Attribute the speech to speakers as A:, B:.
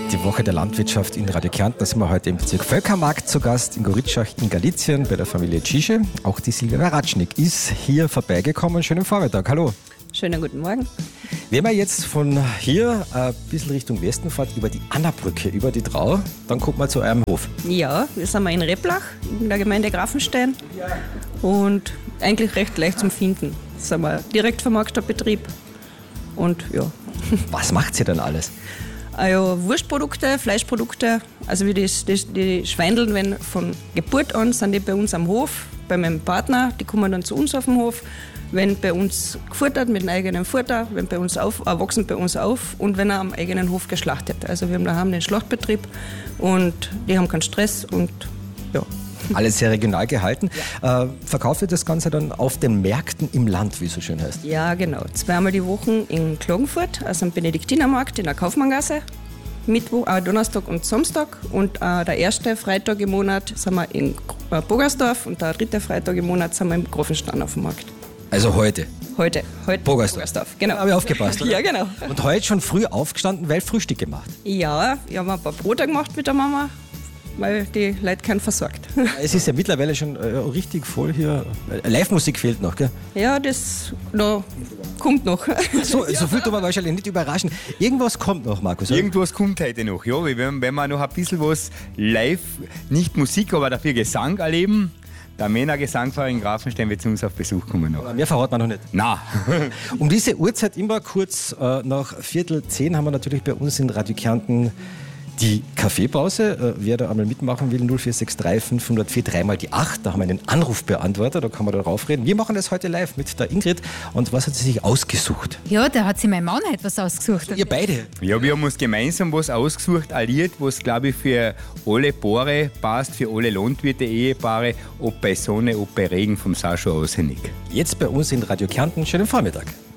A: Die Woche der Landwirtschaft in Radio Kärnten. Da sind wir heute im Bezirk Völkermarkt zu Gast in Goritschach in Galizien bei der Familie Cische. Auch die Silvia Ratschnik ist hier vorbeigekommen. Schönen Vormittag, hallo.
B: Schönen guten Morgen.
A: Wenn man jetzt von hier ein bisschen Richtung Westen fährt, über die Annabrücke, über die Drau, dann kommt man zu eurem Hof.
B: Ja, wir sind in Reblach, in der Gemeinde Grafenstein. Und eigentlich recht leicht zum Finden. Das sind wir direkt vermarkteter Betrieb. Und ja.
A: Was macht ihr denn alles?
B: Also Wurstprodukte, Fleischprodukte, also wie die Schweindeln, wenn von Geburt an sind die bei uns am Hof, bei meinem Partner, die kommen dann zu uns auf den Hof, wenn bei uns gefuttert mit einem eigenen Futter, wenn bei uns wachsen bei uns auf und wenn er am eigenen Hof geschlachtet. Also wir haben daheim den Schlachtbetrieb und die haben keinen Stress und ja.
A: Alles sehr regional gehalten. Verkauft ihr das Ganze dann auf den Märkten im Land, wie es so schön heißt?
B: Ja, genau. Zweimal die Woche in Klagenfurt, also am Benediktinermarkt in der Kaufmanngasse. Donnerstag und Samstag. Und der erste Freitag im Monat sind wir in Bogersdorf und der dritte Freitag im Monat sind wir im Grafenstein auf dem Markt.
A: Also heute?
B: Heute
A: Bogersdorf.
B: Genau.
A: Habe ich aufgepasst, oder?
B: Ja, genau.
A: Und heute schon früh aufgestanden, weil Frühstück gemacht?
B: Ja, wir haben ein paar Brote gemacht mit der Mama, weil die Leute keinen versorgt.
A: Es ist ja mittlerweile schon richtig voll hier. Live-Musik fehlt noch, gell?
B: Ja, das kommt noch.
A: So viel tun wir wahrscheinlich nicht überraschen. Irgendwas kommt noch, Markus. Oder?
C: Irgendwas kommt heute noch, ja. Wenn wir noch ein bisschen was live, nicht Musik, aber dafür Gesang erleben. Der Männergesangverein in Grafenstein wird zu uns auf Besuch kommen. Noch.
A: Mehr verraten wir noch nicht.
C: Nein.
A: Um diese Uhrzeit, immer kurz nach 9:45, haben wir natürlich bei uns in Radio Kärnten die Kaffeepause. Wer da einmal mitmachen will, 0463 504 3 die 8. Da haben wir einen Anrufbeantworter, da kann man darauf reden. Wir machen das heute live mit der Ingrid. Und was hat sie sich ausgesucht?
D: Ja, da hat sich mein Mann etwas ausgesucht.
A: Ihr beide?
C: Ja, wir haben uns gemeinsam was ausgesucht, ein Lied, was, glaube ich, für alle Paare passt, für alle Landwirte, Ehepaare, ob bei Sonne, ob bei Regen, vom Sascha Ausenig.
A: Jetzt bei uns in Radio Kärnten. Schönen Vormittag.